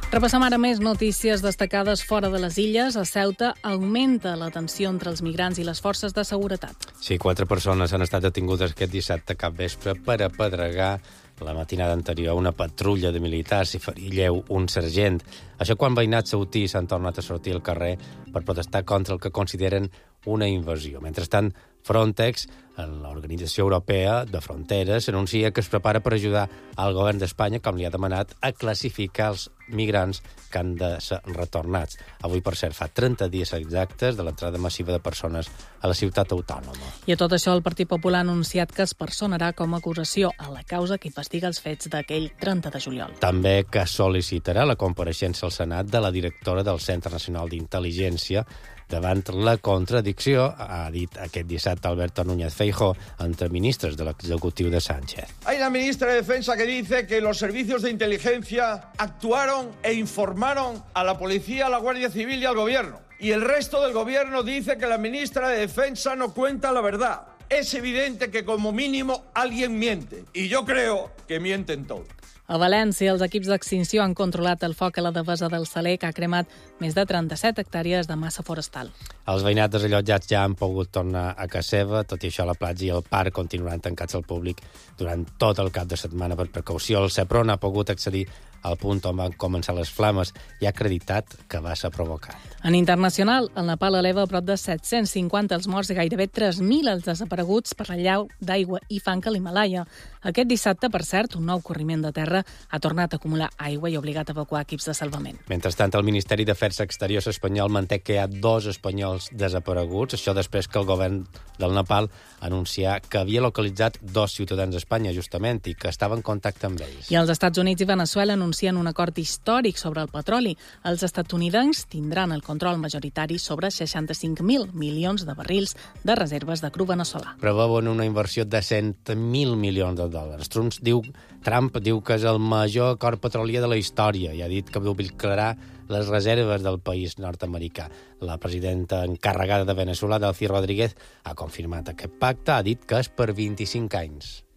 Repassem ara més notícies destacades fora de les illes. A Ceuta augmenta la tensió entre els migrants i les forces de seguretat. Sí, 4 persones han estat detingudes aquest dissabte cap vespre per apedregar la matinada anterior una patrulla de militars i ferir lleu un sergent. Això quan veïnats ceutís s'han tornat a sortir al carrer per protestar contra el que consideren una invasió. Mentrestant, Frontex, l'Organització Europea de Fronteres, anuncia que es prepara per ajudar al govern d'Espanya, com li ha demanat, a classificar els migrants que han de ser retornats. Avui, per cert, fa 30 dies exactes de l'entrada massiva de persones a la ciutat autònoma. I a tot això, el Partit Popular ha anunciat que es personarà com a acusació a la causa que investiga els fets d'aquell 30 de juliol. També que sol·licitarà la compareixença al Senat de la directora del Centre Nacional d'Intel·ligència davant la contradicció, ha dit aquest dissabte Alberto Núñez Feijóo, entre ministres de l'executiu de Sánchez. Hay una ministra de Defensa que dice que los servicios de inteligencia actuaron e informaron a la policía, a la Guardia Civil y al gobierno. Y el resto del gobierno dice que la ministra de Defensa no cuenta la verdad. Es evidente que como mínimo alguien miente. Y yo creo que mienten todos. A València, els equips d'extinció han controlat el foc a la devesa del Saler, que ha cremat més de 37 hectàrees de massa forestal. Els veïnats desallotjats ja han pogut tornar a casa seva. Tot i això, la platja i el parc continuaran tancats al públic durant tot el cap de setmana per precaució. El CEPRON ha pogut accedir al punt on van començar les flames i ha acreditat que va ser provocat. En internacional, el Nepal eleva a prop de 750 els morts i gairebé 3.000 els desapareguts per la llau d'aigua i fang a l'Himàlaia. Aquest dissabte, per cert, un nou corriment de terra ha tornat a acumular aigua i ha obligat a evacuar equips de salvament. Mentrestant, el Ministeri d'Afers Exteriors espanyol manté que hi ha 2 espanyols desapareguts, això després que el govern del Nepal anuncià que havia localitzat 2 ciutadans d'Espanya, justament, i que estava en contacte amb ells. I els Estats Units i Veneçuela anuncien un acord històric sobre el petroli. Els estatunidencs tindran el control majoritari sobre 65.000 milions de barrils de reserves de cru veneçolà. Preveuen una inversió de 100.000 milions de dòlars. Trump diu que és el major acord petrolier de la història i ha dit que duplicarà les reserves del país nord-americà. La presidenta encarregada de Veneçuela, Delcy Rodríguez, ha confirmat aquest pacte, ha dit que és per 25 anys.